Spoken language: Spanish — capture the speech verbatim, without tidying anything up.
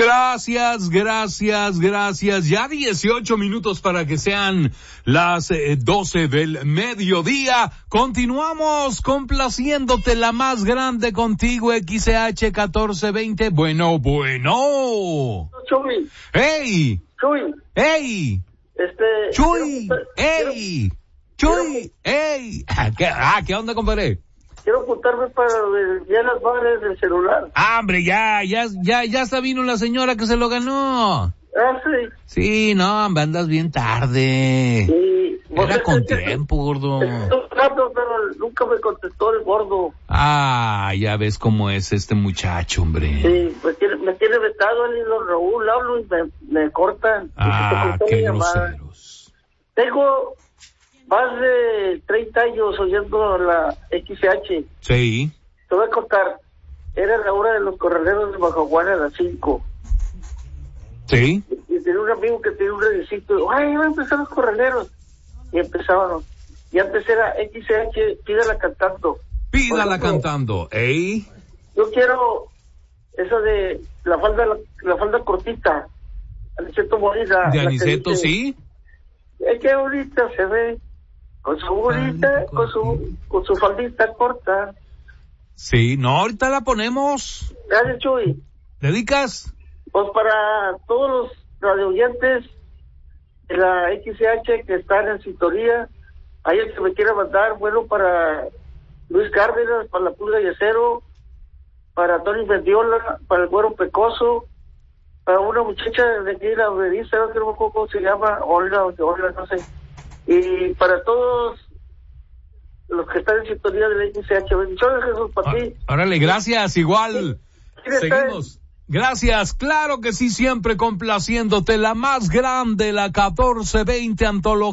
Gracias, gracias, gracias. Ya dieciocho minutos para que sean las eh, doce del mediodía. Continuamos complaciéndote, la más grande contigo, X H catorce veinte. Bueno, bueno. Chuy. ¡Ey! Chuy. ¡Ey! Este. ¡Chuy! Quiero, ¡Ey! ¡Chuy! ¡Ey! ¿Qué, ah, ¿qué onda, compadre? Quiero apuntarme para ya las madres del celular. Ah, hombre, ya, ya, ya, ya está vino la señora que se lo ganó. Ah, sí. Sí, no, hombre, andas bien tarde. Sí. Era con tiempo, gordo. Rato, pero nunca me contestó el gordo. Ah, ya ves cómo es este muchacho, hombre. Sí, me tiene, me tiene vetado el hilo Raúl, hablo y me, me cortan. Ah, qué groseros. Tengo más de treinta años oyendo la X H. Sí. Te voy a contar. Era la hora de los corraleros de Majahuana a las cinco. Sí. Y, y tenía un amigo que tenía un redicito. Ay, van a empezar los corraleros. Y empezábamos. Y antes era X H, pídala cantando. Pídala ejemplo, cantando, ¿eh? Yo quiero eso de la falda, la, la falda cortita. Aniceto Molina. De Aniceto, sí. Es que ahorita se ve con su bonita, con su, con su faldita corta. Sí, no, ahorita la ponemos. Gracias, Chuy. ¿Dedicas? Pues para todos los radioyentes de la X H que están en sintonía, hay el que me quiera mandar, bueno, para Luis Cárdenas, para la Pulga y Acero, para Tony Mendiola, para el Güero Pecoso, para una muchacha de aquí de la revista, no creo cómo se llama, Olga, Olga, no sé, y para todos los que están en sintonía de la X H. Bendiciones, Jesús, para ah, ti. Órale, gracias, igual. ¿Quién Seguimos. Gracias, claro que sí, siempre complaciéndote, la más grande, la catorce veinte Antología.